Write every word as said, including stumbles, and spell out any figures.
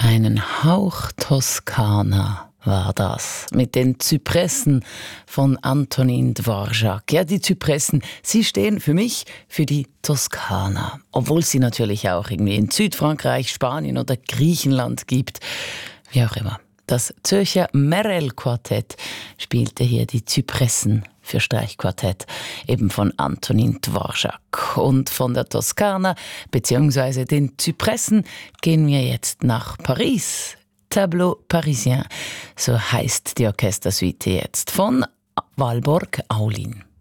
Einen Hauch Toskana war das, mit den Zypressen von Antonin Dvorak. Ja, die Zypressen, sie stehen für mich für die Toskana, obwohl sie natürlich auch irgendwie in Südfrankreich, Spanien oder Griechenland gibt, wie auch immer. Das Zürcher Merel-Quartett spielte hier die Zypressen für Streichquartett, eben von Antonin Dvorak. Und von der Toskana bzw. den Zypressen gehen wir jetzt nach Paris. Tableau Parisien, so heißt die Orchestersuite jetzt von Walborg Aulin.